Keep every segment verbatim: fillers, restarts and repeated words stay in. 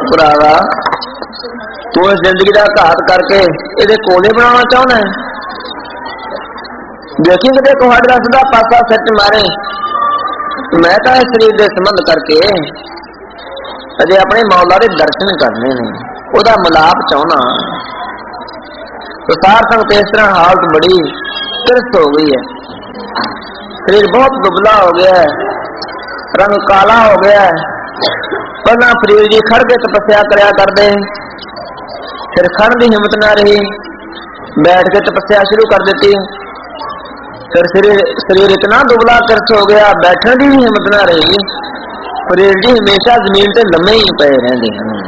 भरावा तू इस जिंदगी का घात करके ये कोले बनाना चाहना है। देखी कि कुहाड़ का सीधा पासा सच मारे मैं तो इस शरीर के संबंध करके अजे अपने मौला के दर्शन करने ने ओदा मिलाप चाहना। तो सार संगत इस तरह हालत बड़ी तिरस हो गई है। शरीर बहुत दुबला हो गया है, रंग काला हो गया है। पहला फरीद जी खड़ के तपस्या करया करते, फिर खड़ की हिम्मत ना रही, बैठ के तपस्या शुरू कर देती। फिर शरीर शरीर इतना दुबला तिरस हो गया, बैठने की भी हिम्मत ना रही। फरीद जी हमेशा जमीन से लम्हे ही पे रहते हैं।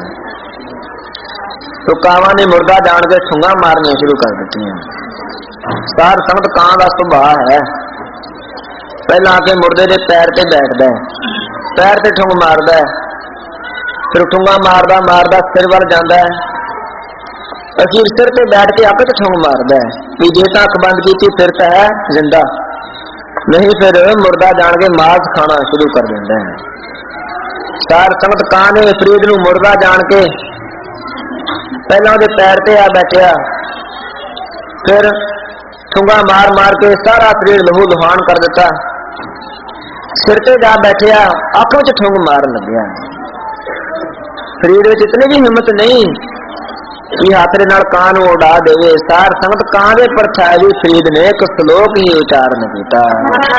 तो कावां ने मुर्दा जान के ठुंगा मारनिया शुरू कर देती हैं। सार संगत कां का सुभाव है, पहला आके मुर्दे के पैर से बैठता है, पैर से ठुंग मारदा है, फिर ठुंगा मारदा मारदा सिर वाल जाता है, अखीर सिर से बैठ के आपे तो ठुंग मारदा है भी जे तो अख बंद की फिर तो है जिंदा, नहीं फिर मुर्दा जान के मांस खाना शुरू कर देता है। सार संगत कां ने फरीद नूं मुर्दा जान के पहला उहदे पैर से आ बैठा, फिर ठुंगा मार मार के सारा शरीर लहू लुहान कर दिता, सिर ते जा बैठा, अख विच ठुंग मारन लग्या। शरीर विच इतनी भी हिम्मत नहीं कि हाथ दे नाल कां नूं उड़ा देवे। सार संगत कां दे परछाए भी फरीद ने एक श्लोक ही उच्चारण कीता।